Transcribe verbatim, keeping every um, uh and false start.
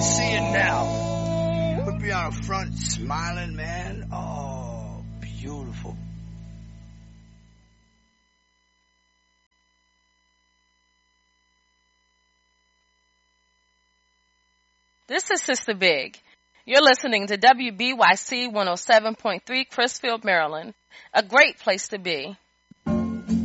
see it now. We'll be out front smiling, man. Oh, beautiful. This is Sister Big. You're listening to W B Y C one oh seven point three, Crisfield, Maryland. A great place to be.